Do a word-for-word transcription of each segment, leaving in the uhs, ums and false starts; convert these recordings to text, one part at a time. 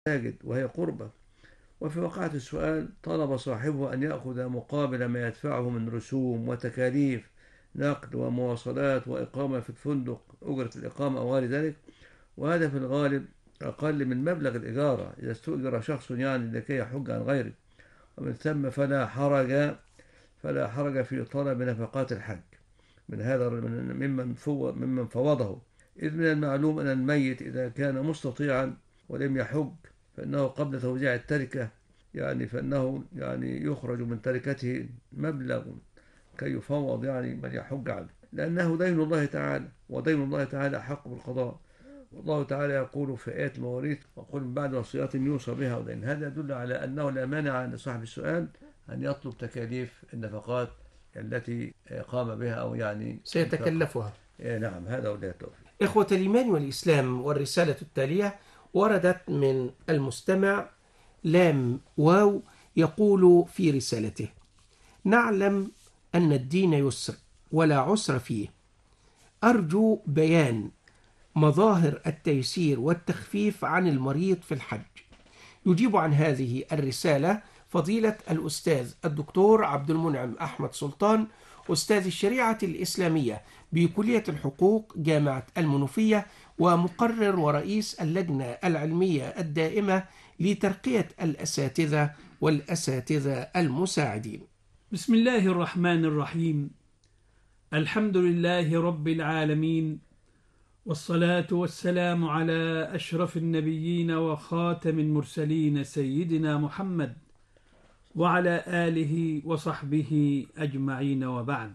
المساجد وهي قربة. وفي وقعة السؤال طلب صاحبه أن يأخذ مقابل ما يدفعه من رسوم وتكاليف نقل ومواصلات وإقامة في الفندق، أجرة الإقامة أو غير ذلك، وهذا في الغالب أقل من مبلغ الإجارة إذا استؤجر شخص يعني لكي يحج عن غيره. ومن ثم فلا حرج فلا حرج في طلب نفقات الحج من هذا ممن فوض ممن فوضه، إذ من المعلوم أن الميت إذا كان مستطيعا ولم يحج فإنه قبل توزيع التركة يعني فإنه يعني يخرج من تركته مبلغ كي يفوض يعني من يحج عنه، لأنه دين الله تعالى، ودين الله تعالى أحق بالقضاء. والله تعالى يقول في آية المواريث: وقل من بعد وصية يوصى بها ودين. هذا يدل على أنه لا مانع لصاحب السؤال أن يطلب تكاليف النفقات التي قام بها أو يعني سيتكلفها. نعم، هذا هو التوفيق. إخوة الإيمان والإسلام، والرسالة التالية وردت من المستمع لام واو، يقول في رسالته: نعلم أن الدين يسر ولا عسر فيه، أرجو بيان مظاهر التيسير والتخفيف عن المريض في الحج. يجيب عن هذه الرسالة فضيلة الأستاذ الدكتور عبد المنعم أحمد سلطان، أستاذ الشريعة الإسلامية بكلية الحقوق جامعة المنوفية، ومقرر ورئيس اللجنة العلمية الدائمة لترقية الأساتذة والأساتذة المساعدين. بسم الله الرحمن الرحيم. الحمد لله رب العالمين، والصلاة والسلام على أشرف النبيين وخاتم المرسلين سيدنا محمد وعلى آله وصحبه أجمعين، وبعد.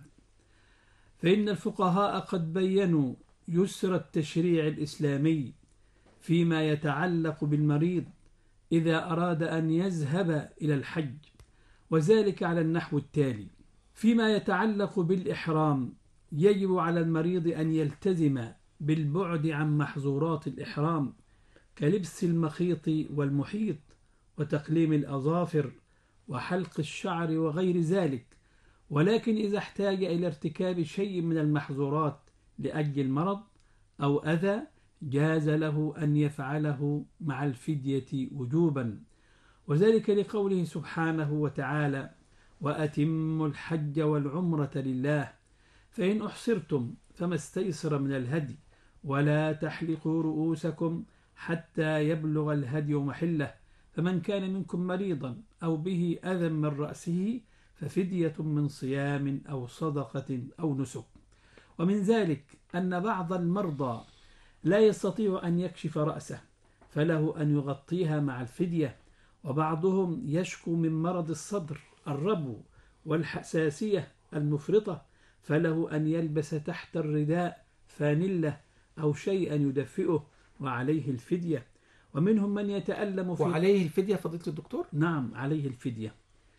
فإن الفقهاء قد بيّنوا يسر التشريع الإسلامي فيما يتعلق بالمريض إذا أراد أن يذهب إلى الحج، وذلك على النحو التالي: فيما يتعلق بالإحرام يجب على المريض أن يلتزم بالبعد عن محظورات الإحرام كلبس المخيط والمحيط وتقليم الأظافر وحلق الشعر وغير ذلك، ولكن إذا احتاج إلى ارتكاب شيء من المحظورات لأجل المرض أو أذى جاز له أن يفعله مع الفدية وجوبا، وذلك لقوله سبحانه وتعالى: وأتموا الحج والعمرة لله فإن أحصرتم فما استيسر من الهدي ولا تحلقوا رؤوسكم حتى يبلغ الهدي محله، فمن كان منكم مريضا أو به أذى من رأسه ففدية من صيام أو صدقة أو نسك. ومن ذلك أن بعض المرضى لا يستطيع أن يكشف رأسه فله أن يغطيها مع الفدية، وبعضهم يشكو من مرض الصدر الربو والحساسية المفرطة فله أن يلبس تحت الرداء فانلة أو شيئا يدفئه وعليه الفدية. ومنهم من يتألم في وعليه الفدية فضيلة الدكتور؟ نعم، عليه الفدية،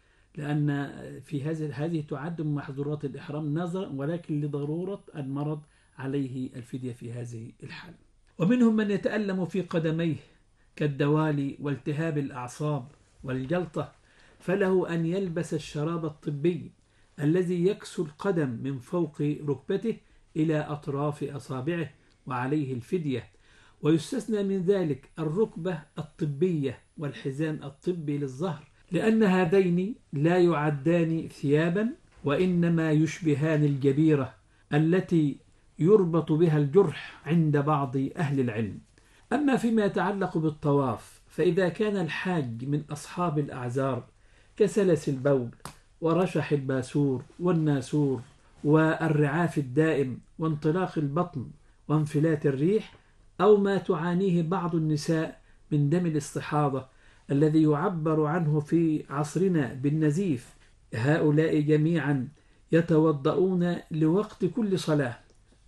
لأن في هذه هذه تعد من محظورات الإحرام نظرا، ولكن لضرورة المرض عليه الفدية في هذه الحال. ومنهم من يتألم في قدميه كالدوالي والتهاب الأعصاب والجلطة فله أن يلبس الشراب الطبي الذي يكسو القدم من فوق ركبته إلى أطراف أصابعه وعليه الفدية. ويستثنى من ذلك الركبة الطبية والحزام الطبي للظهر، لأن هذين لا يعدان ثيابا وإنما يشبهان الجبيرة التي يربط بها الجرح عند بعض أهل العلم. أما فيما يتعلق بالطواف فإذا كان الحاج من أصحاب الأعذار كسلس البول ورشح الباسور والناسور والرعاف الدائم وانطلاق البطن وانفلات الريح، أو ما تعانيه بعض النساء من دم الاستحاضة الذي يعبر عنه في عصرنا بالنزيف، هؤلاء جميعا يتوضؤون لوقت كل صلاة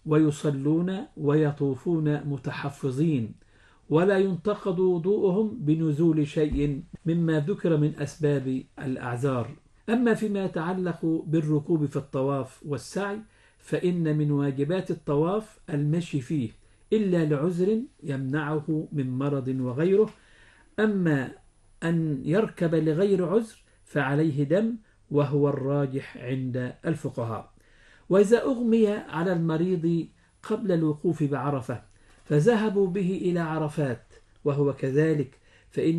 ويصلون ويطوفون متحفظين، ولا ينتقض وضوءهم بنزول شيء مما ذكر من أسباب الأعذار. أما فيما يتعلق بالركوب في الطواف والسعي فإن من واجبات الطواف المشي فيه إلا لعذر يمنعه من مرض وغيره، أما أن يركب لغير عذر فعليه دم، وهو الراجح عند الفقهاء. وإذا أغمي على المريض قبل الوقوف بعرفة فذهبوا به إلى عرفات وهو كذلك، فإن